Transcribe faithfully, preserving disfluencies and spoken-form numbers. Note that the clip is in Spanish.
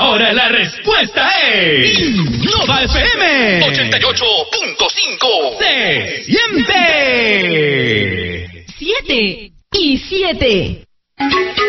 ahora la respuesta es Innova F M ochenta y ocho punto cinco. Se siente. Siete y siete.